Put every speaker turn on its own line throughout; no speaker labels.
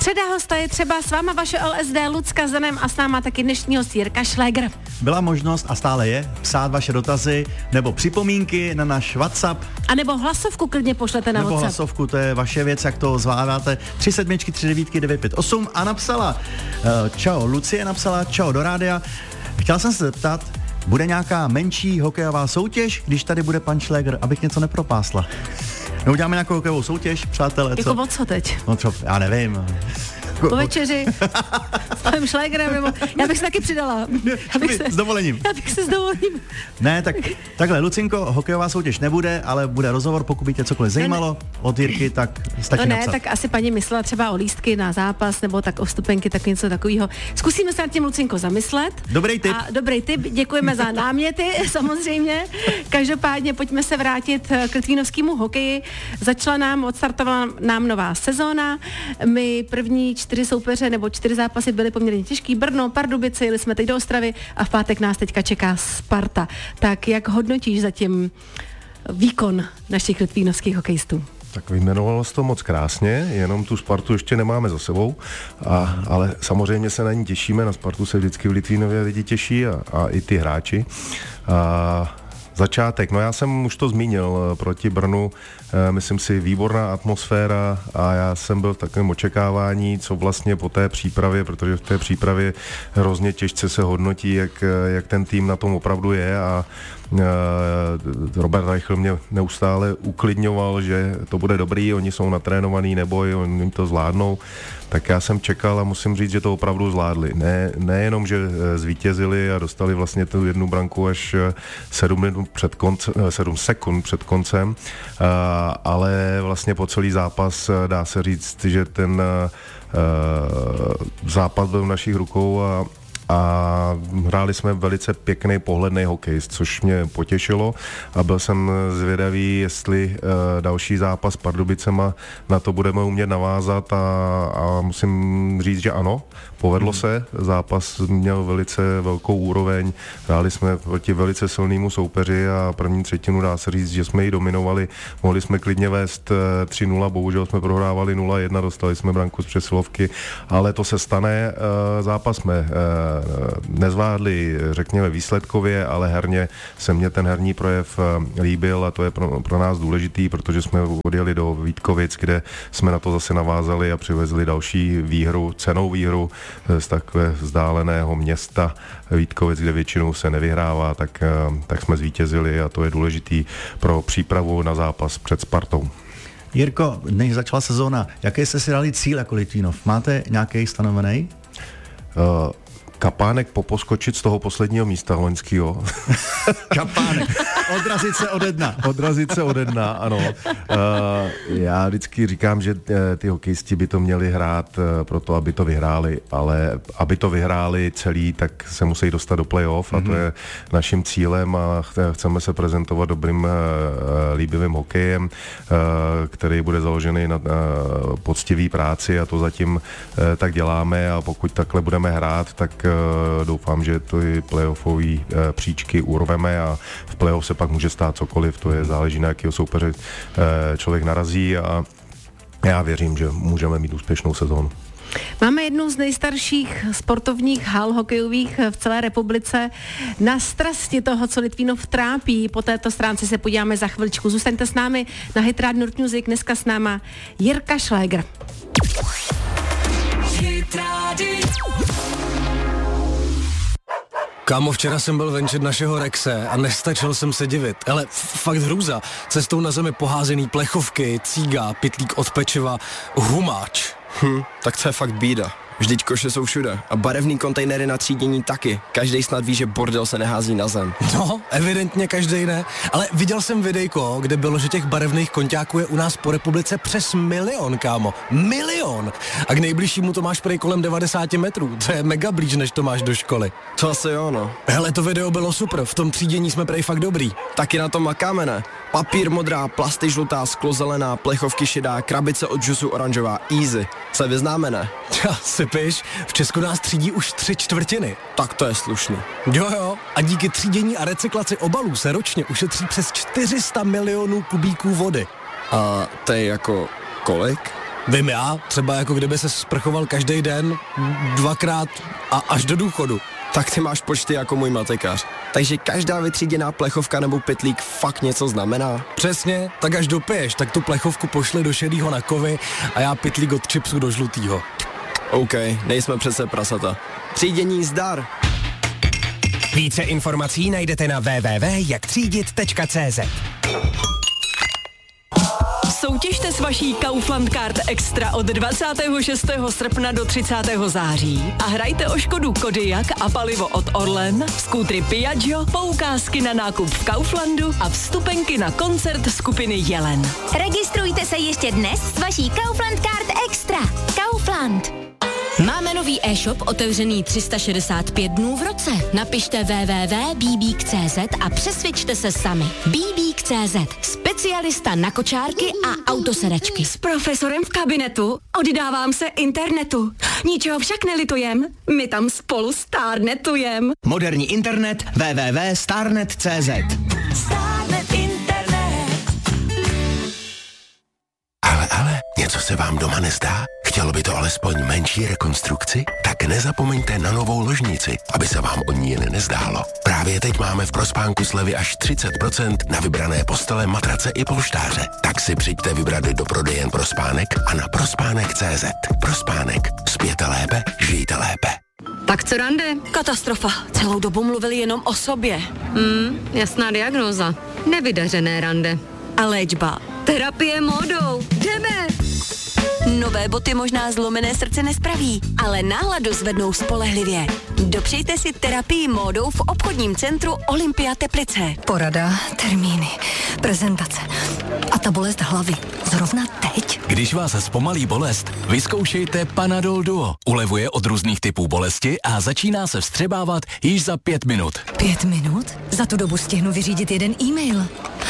Středa hosta je třeba s váma vaše LSD Lucka Zanem a s náma taky dnešní host Jirka Šlégr.
Byla možnost a stále je psát vaše dotazy nebo připomínky na náš WhatsApp.
A nebo hlasovku klidně pošlete na
nebo
WhatsApp.
Hlasovku, to je vaše věc, jak to zvládáte. 373395958 a napsala, čau, Lucie napsala, čau do rádia. Chtěla jsem se zeptat, bude nějaká menší hokejová soutěž, když tady bude pan Šlégr, abych něco nepropásla. No, uděláme nějakou hokejovou soutěž, přátelé.
Jako o co teď?
No třeba, já nevím.
Po večeři s panem Šlégrem, nebo já bych se taky přidala.
S dovolením.
Já bych se s dovolením.
Ne, tak takhle, Lucinko, hokejová soutěž nebude, ale bude rozhovor, pokud by tě cokoliv zajímalo od Jirky, tak stačí napsat.
Tak asi paní myslela třeba o lístky na zápas, nebo tak o vstupenky, tak něco takového. Zkusíme se nad tím, Lucinko, zamyslet.
Dobrý tip.
A dobrý tip, děkujeme za náměty, samozřejmě. Každopádně pojďme se vrátit k litvínovskému hokeji. Odstartovala nám nová sezóna. My první 4 soupeře nebo 4 zápasy byly poměrně těžký. Brno, Pardubice, jeli jsme teď do Ostravy a v pátek nás teďka čeká Sparta. Tak jak hodnotíš zatím výkon našich litvínovských hokejistů?
Tak vyjmenovalo se to moc krásně, jenom tu Spartu ještě nemáme za sebou, ale samozřejmě se na ní těšíme, na Spartu se vždycky v Litvínově lidi těší a i ty hráči. Začátek, no já jsem už to zmínil, proti Brnu, myslím si, výborná atmosféra a já jsem byl v takovém očekávání, co vlastně po té přípravě, protože v té přípravě hrozně těžce se hodnotí, jak ten tým na tom opravdu je a Robert Reichel mě neustále uklidňoval, že to bude dobrý, oni jsou natrénovaný neboj, oni to zvládnou, tak já jsem čekal a musím říct, že to opravdu zvládli. Nejenom, že zvítězili a dostali vlastně tu jednu branku až 7 sekund před koncem, ale vlastně po celý zápas dá se říct, že ten zápas byl v našich rukou a hráli jsme velice pěkný pohledný hokej, což mě potěšilo a byl jsem zvědavý, jestli další zápas s Pardubicema na to budeme umět navázat a musím říct, že ano, povedlo se, zápas měl velice velkou úroveň, hráli jsme proti velice silnému soupeři a první třetinu dá se říct, že jsme ji dominovali, mohli jsme klidně vést 3-0, bohužel jsme prohrávali 0-1, dostali jsme branku z přesilovky, ale to se stane, zápas jsme nezvládli, řekněme, výsledkově, ale herně se mně ten herní projev líbil a to je pro nás důležitý, protože jsme odjeli do Vítkovic, kde jsme na to zase navázali a přivezli další výhru, cennou výhru z takové vzdáleného města Vítkovic, kde většinou se nevyhrává, tak jsme zvítězili a to je důležitý pro přípravu na zápas před Spartou.
Jirko, než začala sezóna, jaký jste si dali cíl jako Litvínov? Máte nějaký stanovený?
Kapánek poposkočit z toho posledního místa loňského.
Kapánek. Odrazit se ode dna.
Odrazit se ode dna, ano. Já vždycky říkám, že ty hokejisti by to měli hrát proto, aby to vyhráli, ale aby to vyhráli celý, tak se musí dostat do playoff a to je naším cílem a chceme se prezentovat dobrým líbivým hokejem, který bude založený na poctivý práci a to zatím tak děláme a pokud takhle budeme hrát, tak doufám, že ty playoffové příčky urveme a v playoff se pak může stát cokoliv, to je záleží na jakého soupeře člověk narazí a já věřím, že můžeme mít úspěšnou sezónu.
Máme jednu z nejstarších sportovních hal hokejových v celé republice. Na strasti toho, co Litvínov trápí, po této stránce se podíváme za chviličku. Zůstaňte s námi na Hit Radio Nord Music, dneska s náma Jirka Šlégr.
Kámo, včera jsem byl venčit našeho Rexe a nestačil jsem se divit. Ale fakt hrůza. Cestou na zemi poházený plechovky, cíga, pytlík od pečiva, humáč.
Tak to je fakt bída. Vždyť koše jsou všude a barevný kontejnery na třídění taky. Každý snad ví, že bordel se nehází na zem.
No, evidentně každej ne. Ale viděl jsem videjko, kde bylo, že těch barevných konťáků je u nás po republice přes 1 milion, kámo. 1 milion! A k nejbližšímu to máš prej kolem 90 metrů. To je mega blíž, než to máš do školy.
To asi jo, no.
Hele, to video bylo super, v tom třídění jsme prej fakt dobrý.
Taky na tom makáme, ne? Papír modrá, plasty žlutá, sklo zelená, plechovky šedá, krabice od džusu oranžová, easy. Se vyznáme, ne?
Sypiš, v Česku nás třídí už 3/4.
Tak to je slušný.
Jo, a díky třídění a recyklaci obalů se ročně ušetří přes 400 milionů kubíků vody.
A to je jako kolik?
Vím já, třeba jako kdyby se sprchoval každý den, 2krát a až do důchodu.
Tak ty máš počty jako můj matekář. Takže každá vytříděná plechovka nebo pytlík fakt něco znamená?
Přesně, tak až dopiješ, tak tu plechovku pošli do šedýho na kovy a já pytlík od chipsu do žlutýho.
OK, nejsme přece prasata. Třídění zdar.
Více informací najdete na www.jaktřídit.cz.
Soutěžte s vaší Kaufland Card Extra od 26. srpna do 30. září a hrajte o Škodu Kodiaq a palivo od Orlen, skútry Piaggio, poukázky na nákup v Kauflandu a vstupenky na koncert skupiny Jelen.
Registrujte se ještě dnes s vaší Kaufland Card Extra. Kaufland.
Máme nový e-shop otevřený 365 dnů v roce. Napište www.bbk.cz a přesvědčte se sami. bbk.cz. Specialista na kočárky a autosedačky.
S profesorem v kabinetu oddávám se internetu. Ničeho však nelitujem, my tam spolu stárnetujem.
Moderní internet www.starnet.cz.
Stárnet internet.
Ale, něco se vám doma nezdá? Chtělo by to alespoň menší rekonstrukci? Tak nezapomeňte na novou ložnici, aby se vám o ní jen nezdálo. Právě teď máme v Prospánku slevy až 30% na vybrané postele, matrace i polštáře. Tak si přijďte vybrat do prodejen Prospánek a na prospánek.cz. Prospánek. Spěte lépe, žijte lépe.
Tak co rande?
Katastrofa. Celou dobu mluvili jenom o sobě.
Jasná diagnóza. Nevydařené rande.
A léčba.
Terapie módou. Jdeme!
Nové boty možná zlomené srdce nespraví, ale náladu zvednou spolehlivě. Dopřejte si terapii módou v obchodním centru Olympia Teplice.
Porada, termíny, prezentace a ta bolest hlavy. Zrovna teď?
Když vás zpomalí bolest, vyzkoušejte Panadol Duo. Ulevuje od různých typů bolesti a začíná se vstřebávat již za 5 minut.
5 minut? Za tu dobu stihnu vyřídit jeden e-mail.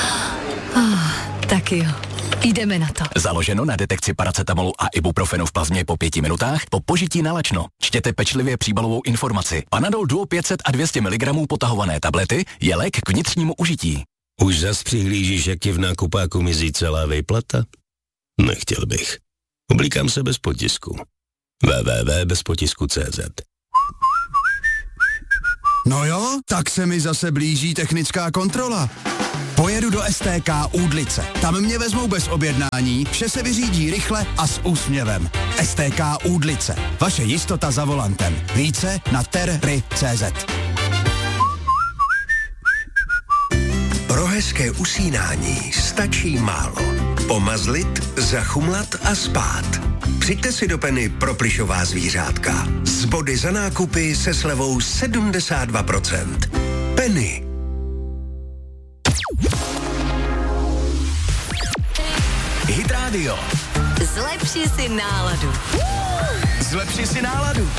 Tak jo. Jdeme na to.
Založeno na detekci paracetamolu a ibuprofenu v plazmě po 5 minutách po požití nalačno. Čtěte pečlivě příbalovou informaci. Panadol Duo 500 a 200 mg potahované tablety je lék k vnitřnímu užití.
Už zas přihlížíš, jak ti v nákupáku mizí celá výplata? Nechtěl bych. Oblíkám se bez potisku. www.bezpotisku.cz.
No jo, tak se mi zase blíží technická kontrola. Pojedu do STK Údlice. Tam mě vezmou bez objednání, vše se vyřídí rychle a s úsměvem. STK Údlice. Vaše jistota za volantem. Více na terry.cz.
Pro hezké usínání stačí málo. Pomazlit, zachumlat a spát. Přijďte si do Penny pro plyšová zvířátka. Z body za nákupy se slevou 72%. Penny.
Hit Radio.
Zlepši si náladu.
Zlepši si náladu.